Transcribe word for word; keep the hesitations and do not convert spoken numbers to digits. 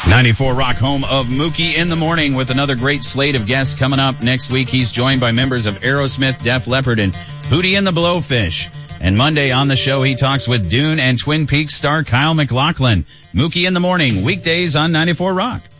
ninety-four Rock, home of Mookie in the Morning, with another great slate of guests coming up next week. He's joined by members of Aerosmith, Def Leppard, and Hootie and the Blowfish. And Monday on the show, he talks with Dune and Twin Peaks star Kyle MacLachlan. Mookie in the Morning, weekdays on ninety-four Rock.